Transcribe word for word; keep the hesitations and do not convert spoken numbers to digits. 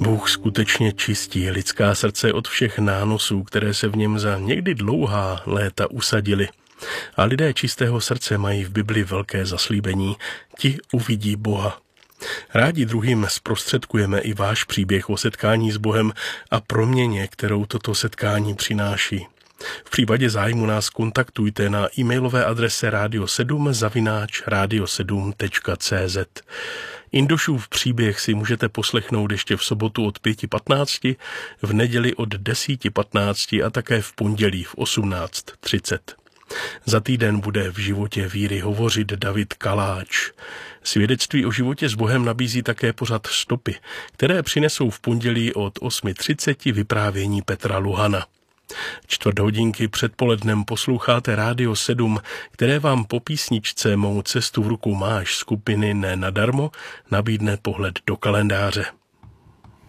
Bůh skutečně čistí lidská srdce od všech nánosů, které se v něm za někdy dlouhá léta usadily. A lidé čistého srdce mají v Bibli velké zaslíbení. Ti uvidí Boha. Rádi druhým zprostředkujeme i váš příběh o setkání s Bohem a proměně, kterou toto setkání přináší. V případě zájmu nás kontaktujte na e-mailové adrese radio sedm zavináč radio sedm tečka cé zet. Indošův příběh si můžete poslechnout ještě v sobotu od pět patnáct, v neděli od deset patnáct a také v pondělí v osmnáct třicet. Za týden bude v životě víry hovořit David Kaláč. Svědectví o životě s Bohem nabízí také pořad Stopy, které přinesou v pondělí od osm třicet vyprávění Petra Luhana. Čtvrt hodinky předpolednem posloucháte Rádio sedm, které vám po písničce Mou cestu v ruku máš skupiny Ne nadarmo nabídne pohled do kalendáře.